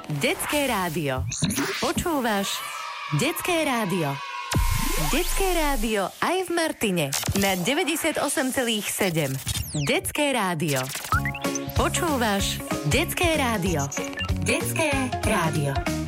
Detské rádio. Počúvaš Detské rádio. Detské rádio aj v Martine na 98,7. Detské rádio. Počúvaš Detské rádio. Detské rádio.